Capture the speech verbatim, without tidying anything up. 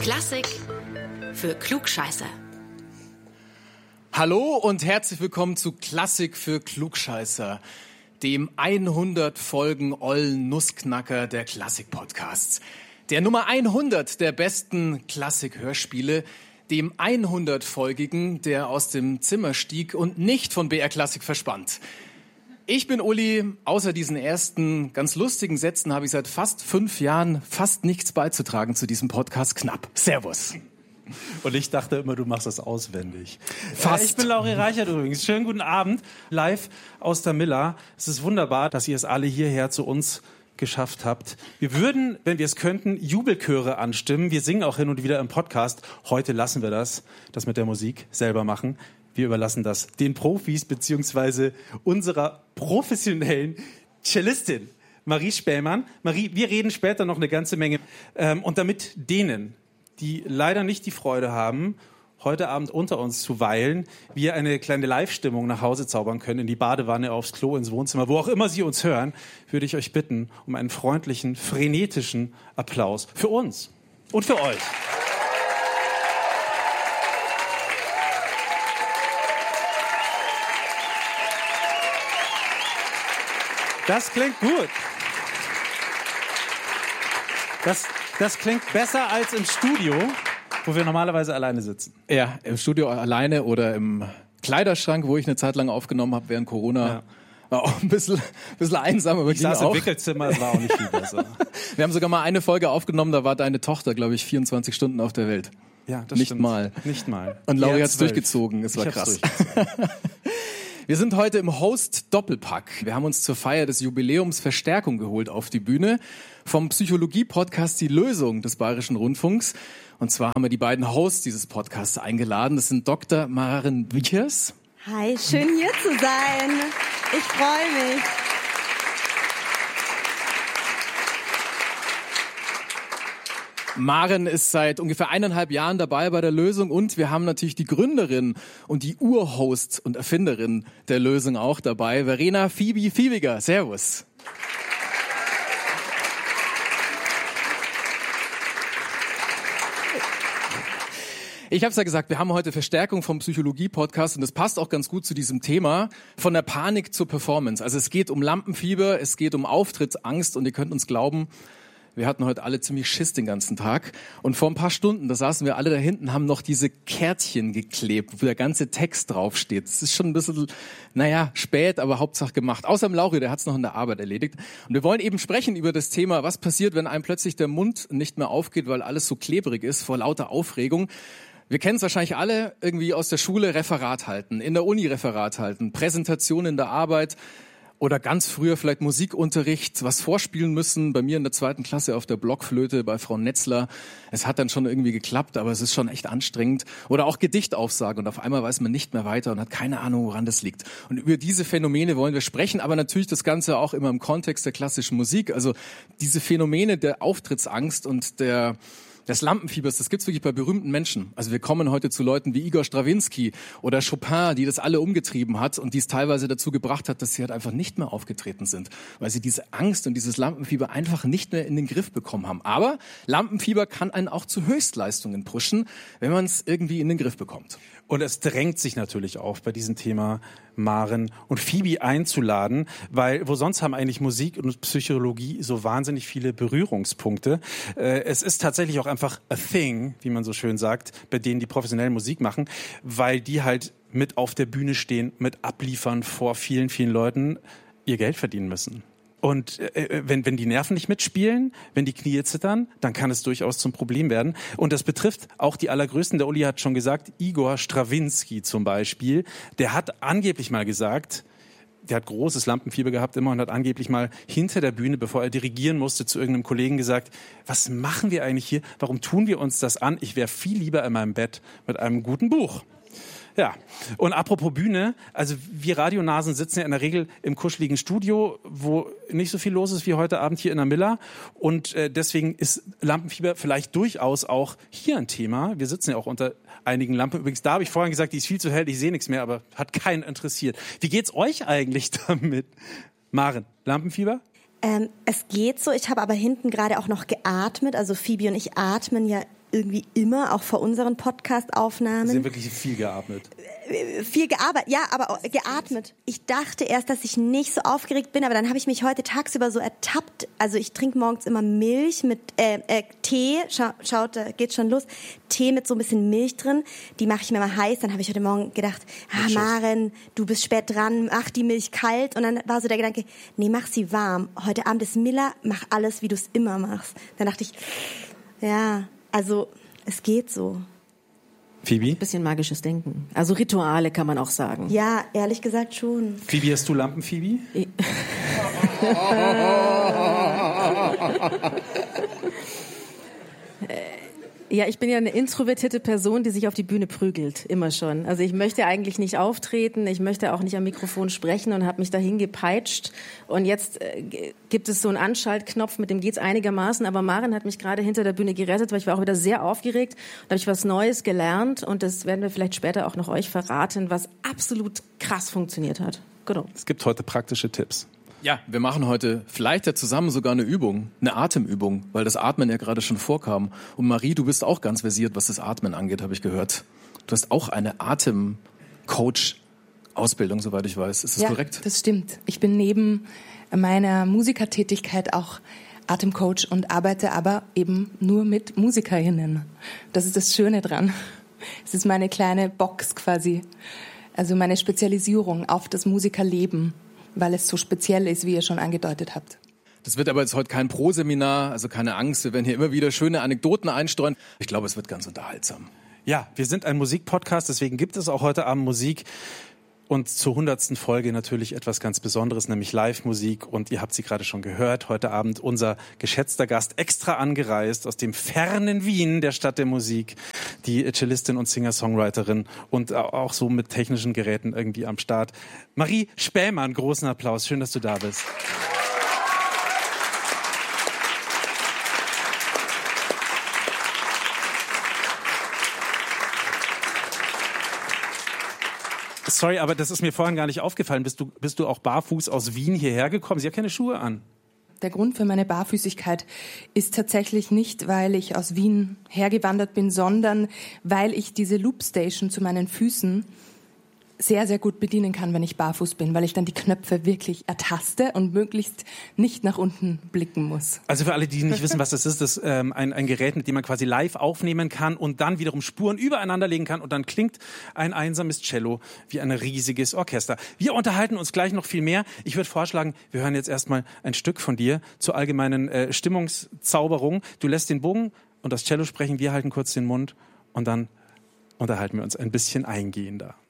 Klassik für Klugscheißer. Hallo und herzlich willkommen zu Klassik für Klugscheißer, dem hundert Folgen ollen Nussknacker der Klassik-Podcasts. Der Nummer hundert der besten Klassik-Hörspiele, dem hundert-folgigen, der aus dem Zimmer stieg und nicht von B R Klassik verspannt. Ich bin Uli. Außer diesen ersten ganz lustigen Sätzen habe ich seit fast fünf Jahren fast nichts beizutragen zu diesem Podcast. Knapp. Servus. Und ich dachte immer, du machst das auswendig. Fast. Äh, ich bin Lauri Reichert übrigens. Schönen guten Abend. Live aus der Miller. Es ist wunderbar, dass ihr es alle hierher zu uns geschafft habt. Wir würden, wenn wir es könnten, Jubelchöre anstimmen. Wir singen auch hin und wieder im Podcast. Heute lassen wir das, das mit der Musik selber machen. Wir überlassen das den Profis beziehungsweise unserer professionellen Cellistin Marie Spähmann. Marie, wir reden später noch eine ganze Menge. Ähm, und damit denen, die leider nicht die Freude haben, heute Abend unter uns zu weilen, wir eine kleine Live-Stimmung nach Hause zaubern können, in die Badewanne, aufs Klo, ins Wohnzimmer, wo auch immer Sie uns hören, würde ich euch bitten um einen freundlichen, frenetischen Applaus für uns und für euch. Das klingt gut. Das, das klingt besser als im Studio, wo wir normalerweise alleine sitzen. Ja, im Studio alleine oder im Kleiderschrank, wo ich eine Zeit lang aufgenommen habe während Corona. Ja. War auch ein bisschen, ein bisschen einsam, aber ich saß im Wickelzimmer, es war auch nicht viel besser. Wir haben sogar mal eine Folge aufgenommen, da war deine Tochter, glaube ich, vierundzwanzig Stunden auf der Welt. Ja, das nicht stimmt. mal. Nicht mal. Und Lauri hat es durchgezogen, es war krass. Wir sind heute im Host-Doppelpack. Wir haben uns zur Feier des Jubiläums Verstärkung geholt auf die Bühne. Vom Psychologie-Podcast Die Lösung des Bayerischen Rundfunks. Und zwar haben wir die beiden Hosts dieses Podcasts eingeladen. Das sind Doktor Maren Wichers. Hi, schön hier zu sein. Ich freue mich. Maren ist seit ungefähr eineinhalb Jahren dabei bei der Lösung und wir haben natürlich die Gründerin und die Urhost und Erfinderin der Lösung auch dabei, Verena Phoebe Fiebiger. Servus. Ich habe es ja gesagt, wir haben heute Verstärkung vom Psychologie-Podcast und das passt auch ganz gut zu diesem Thema, von der Panik zur Performance. Also es geht um Lampenfieber, es geht um Auftrittsangst und ihr könnt uns glauben, wir hatten heute alle ziemlich Schiss den ganzen Tag. Und vor ein paar Stunden, da saßen wir alle da hinten, haben noch diese Kärtchen geklebt, wo der ganze Text draufsteht. Es ist schon ein bisschen, naja, spät, aber Hauptsache gemacht. Außer im Lauri, der hat es noch in der Arbeit erledigt. Und wir wollen eben sprechen über das Thema, was passiert, wenn einem plötzlich der Mund nicht mehr aufgeht, weil alles so klebrig ist, vor lauter Aufregung. Wir kennen es wahrscheinlich alle irgendwie aus der Schule, Referat halten, in der Uni Referat halten, Präsentation in der Arbeit. Oder ganz früher vielleicht Musikunterricht, was vorspielen müssen. Bei mir in der zweiten Klasse auf der Blockflöte bei Frau Netzler. Es hat dann schon irgendwie geklappt, aber es ist schon echt anstrengend. Oder auch Gedichtaufsage und auf einmal weiß man nicht mehr weiter und hat keine Ahnung, woran das liegt. Und über diese Phänomene wollen wir sprechen, aber natürlich das Ganze auch immer im Kontext der klassischen Musik. Also diese Phänomene der Auftrittsangst und der des Lampenfiebers, das gibt's wirklich bei berühmten Menschen. Also wir kommen heute zu Leuten wie Igor Strawinski oder Chopin, die das alle umgetrieben hat und die es teilweise dazu gebracht hat, dass sie halt einfach nicht mehr aufgetreten sind, weil sie diese Angst und dieses Lampenfieber einfach nicht mehr in den Griff bekommen haben. Aber Lampenfieber kann einen auch zu Höchstleistungen pushen, wenn man es irgendwie in den Griff bekommt. Und es drängt sich natürlich auf, bei diesem Thema Maren und Phoebe einzuladen, weil wo sonst haben eigentlich Musik und Psychologie so wahnsinnig viele Berührungspunkte. Äh, es ist tatsächlich auch einfach a thing, wie man so schön sagt, bei denen die professionell Musik machen, weil die halt mit auf der Bühne stehen, mit abliefern vor vielen, vielen Leuten, ihr Geld verdienen müssen. Und äh, wenn, wenn die Nerven nicht mitspielen, wenn die Knie zittern, dann kann es durchaus zum Problem werden. Und das betrifft auch die Allergrößten. Der Uli hat schon gesagt, Igor Strawinski zum Beispiel, der hat angeblich mal gesagt, der hat großes Lampenfieber gehabt immer und hat angeblich mal hinter der Bühne, bevor er dirigieren musste, zu irgendeinem Kollegen gesagt, was machen wir eigentlich hier? Warum tun wir uns das an? Ich wäre viel lieber in meinem Bett mit einem guten Buch. Ja, und apropos Bühne, also wir Radionasen sitzen ja in der Regel im kuscheligen Studio, wo nicht so viel los ist wie heute Abend hier in der Miller und äh, deswegen ist Lampenfieber vielleicht durchaus auch hier ein Thema. Wir sitzen ja auch unter einigen Lampen. Übrigens, da habe ich vorhin gesagt, die ist viel zu hell, ich sehe nichts mehr, aber hat keinen interessiert. Wie geht's euch eigentlich damit? Maren, Lampenfieber? Ähm, es geht so, ich habe aber hinten gerade auch noch geatmet, also Phoebe und ich atmen ja irgendwie immer, auch vor unseren Podcast-Aufnahmen. Sie haben wirklich viel geatmet. Viel gearbeitet, ja, aber auch geatmet. Ich dachte erst, dass ich nicht so aufgeregt bin, aber dann habe ich mich heute tagsüber so ertappt. Also ich trinke morgens immer Milch mit äh, äh, Tee, Schau, schaut, da geht schon los. Tee mit so ein bisschen Milch drin, die mache ich mir mal heiß. Dann habe ich heute Morgen gedacht, ah Maren, du bist spät dran, mach die Milch kalt. Und dann war so der Gedanke, nee, mach sie warm. Heute Abend ist Miller, mach alles, wie du es immer machst. Dann dachte ich, ja, also es geht so. Phoebe? Ein bisschen magisches Denken. Also Rituale kann man auch sagen. Ja, ehrlich gesagt schon. Phoebe, hast du Lampen, Phoebe? Ja, ich bin ja eine introvertierte Person, die sich auf die Bühne prügelt, immer schon. Also ich möchte eigentlich nicht auftreten, ich möchte auch nicht am Mikrofon sprechen und habe mich dahin gepeitscht. Und jetzt äh, gibt es so einen Anschaltknopf, mit dem geht's einigermaßen. Aber Maren hat mich gerade hinter der Bühne gerettet, weil ich war auch wieder sehr aufgeregt. Da habe ich was Neues gelernt und das werden wir vielleicht später auch noch euch verraten, was absolut krass funktioniert hat. Genau. Es gibt heute praktische Tipps. Ja, wir machen heute vielleicht ja zusammen sogar eine Übung, eine Atemübung, weil das Atmen ja gerade schon vorkam. Und Marie, du bist auch ganz versiert, was das Atmen angeht, habe ich gehört. Du hast auch eine Atemcoach-Ausbildung, soweit ich weiß. Ist das ja, korrekt? Das stimmt. Ich bin neben meiner Musikertätigkeit auch Atemcoach und arbeite aber eben nur mit MusikerInnen. Das ist das Schöne dran. Es ist meine kleine Box quasi. Also meine Spezialisierung auf das Musikerleben, weil es so speziell ist, wie ihr schon angedeutet habt. Das wird aber jetzt heute kein Pro-Seminar, also keine Angst, wir werden hier immer wieder schöne Anekdoten einstreuen. Ich glaube, es wird ganz unterhaltsam. Ja, wir sind ein Musikpodcast, deswegen gibt es auch heute Abend Musik. Und zur hundertsten Folge natürlich etwas ganz Besonderes, nämlich Live-Musik. Und ihr habt sie gerade schon gehört, heute Abend unser geschätzter Gast, extra angereist aus dem fernen Wien, der Stadt der Musik, die Cellistin und Singer-Songwriterin und auch so mit technischen Geräten irgendwie am Start. Marie Spähmann, großen Applaus, schön, dass du da bist. Sorry, aber das ist mir vorhin gar nicht aufgefallen. Bist du, bist du auch barfuß aus Wien hierher gekommen? Sie hat keine Schuhe an. Der Grund für meine Barfüßigkeit ist tatsächlich nicht, weil ich aus Wien hergewandert bin, sondern weil ich diese Loopstation zu meinen Füßen sehr, sehr gut bedienen kann, wenn ich barfuß bin, weil ich dann die Knöpfe wirklich ertaste und möglichst nicht nach unten blicken muss. Also für alle, die nicht wissen, was das ist, das ist ähm, ein, ein Gerät, mit dem man quasi live aufnehmen kann und dann wiederum Spuren übereinander legen kann und dann klingt ein einsames Cello wie ein riesiges Orchester. Wir unterhalten uns gleich noch viel mehr. Ich würde vorschlagen, wir hören jetzt erstmal ein Stück von dir zur allgemeinen äh, Stimmungszauberung. Du lässt den Bogen und das Cello sprechen, wir halten kurz den Mund und dann unterhalten wir uns ein bisschen eingehender.